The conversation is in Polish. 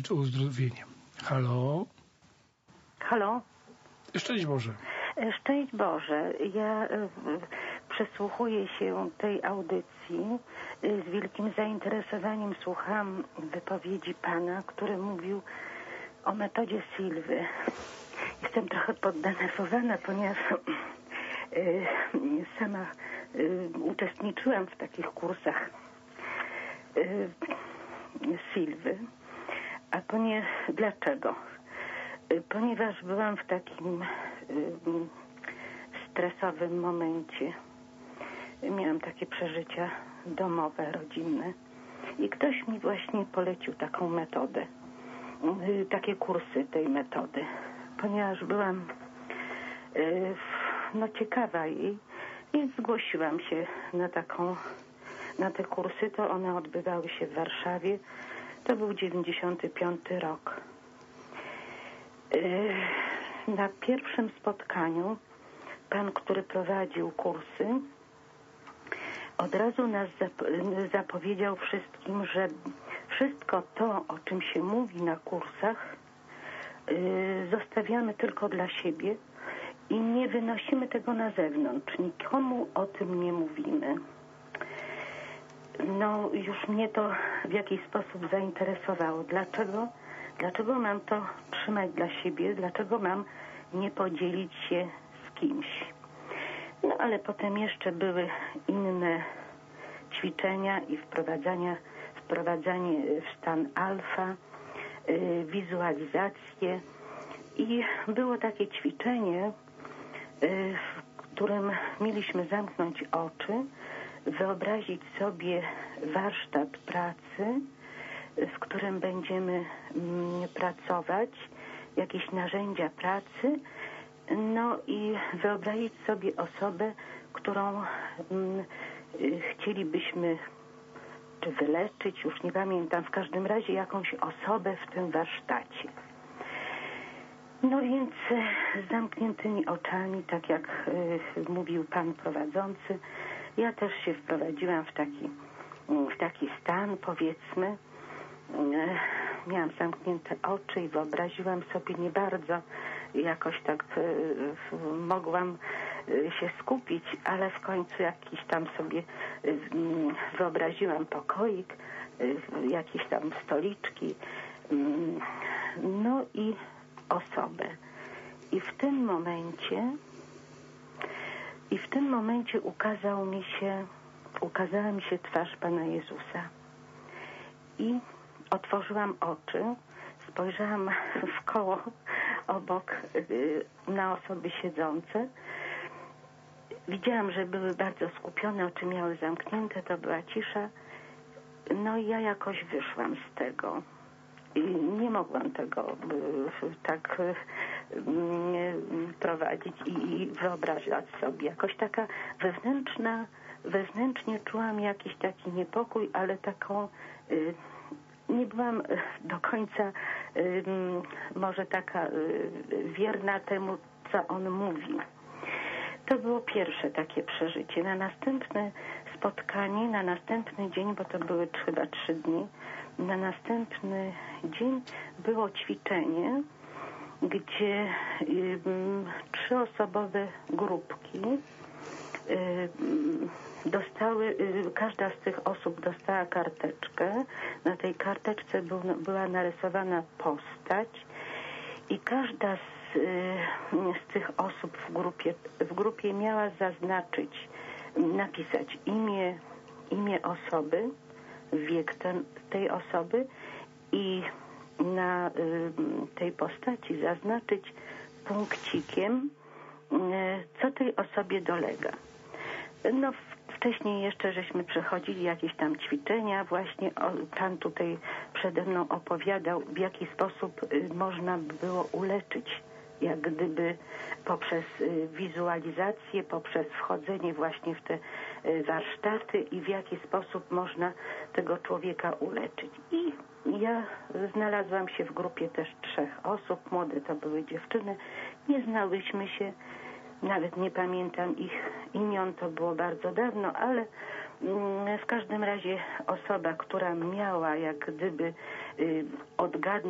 modlić o uzdrowienie. Halo? Halo? Szczęść Boże. Szczęść Boże. Ja przysłuchuję się tej audycji. Z wielkim zainteresowaniem słucham wypowiedzi Pana, który mówił o metodzie Silwy. Jestem trochę poddenerwowana, ponieważ sama uczestniczyłam w takich kursach Silwy. Dlaczego? Ponieważ byłam w takim stresowym momencie. Miałam takie przeżycia domowe, rodzinne. I ktoś mi właśnie polecił taką metodę. Takie kursy tej metody. Ponieważ byłam ciekawa jej i zgłosiłam się na te kursy. To one odbywały się w Warszawie. To był 95 rok. Na pierwszym spotkaniu pan, który prowadził kursy, od razu nas zapowiedział wszystkim, że wszystko to, o czym się mówi na kursach, zostawiamy tylko dla siebie i nie wynosimy tego na zewnątrz. Nikomu o tym nie mówimy. Już mnie to w jakiś sposób zainteresowało. Dlaczego mam to trzymać dla siebie? Dlaczego mam nie podzielić się z kimś? Ale potem jeszcze były inne ćwiczenia i wprowadzanie w stan alfa, wizualizacje. I było takie ćwiczenie, w którym mieliśmy zamknąć oczy, wyobrazić sobie warsztat pracy, w którym będziemy pracować, jakieś narzędzia pracy, i wyobrazić sobie osobę, którą chcielibyśmy czy wyleczyć, już nie pamiętam, w każdym razie jakąś osobę w tym warsztacie. Więc z zamkniętymi oczami, tak jak mówił pan prowadzący, ja też się wprowadziłam w taki stan, powiedzmy. Miałam zamknięte oczy i wyobraziłam sobie, nie bardzo jakoś tak mogłam się skupić, ale w końcu jakiś tam sobie wyobraziłam pokoik, jakieś tam stoliczki, i osobę. I w tym momencie ukazała mi się twarz Pana Jezusa. I otworzyłam oczy, spojrzałam w koło obok na osoby siedzące. Widziałam, że były bardzo skupione, oczy miały zamknięte, to była cisza. I ja jakoś wyszłam z tego. I nie mogłam tego tak prowadzić i wyobrażać sobie. Jakoś taka wewnętrznie czułam jakiś taki niepokój, ale taką nie byłam do końca może taka wierna temu, co on mówi. To było pierwsze takie przeżycie. Na następne spotkanie, na następny dzień, bo to były chyba 3 dni, na następny dzień było ćwiczenie, gdzie 3-osobowe grupki każda z tych osób dostała karteczkę. Na tej karteczce była narysowana postać i każda z tych osób w grupie miała napisać imię osoby, wiek tej osoby i na tej postaci zaznaczyć punkcikiem, co tej osobie dolega. Wcześniej jeszcze żeśmy przechodzili jakieś tam ćwiczenia. Właśnie pan tutaj przede mną opowiadał, w jaki sposób można by było uleczyć, jak gdyby poprzez wizualizację, poprzez wchodzenie właśnie w te warsztaty i w jaki sposób można tego człowieka uleczyć. I ja znalazłam się w grupie też 3 osób, młode to były dziewczyny, nie znałyśmy się, nawet nie pamiętam ich imion, to było bardzo dawno, ale w każdym razie osoba, która miała jak gdyby odgadnąć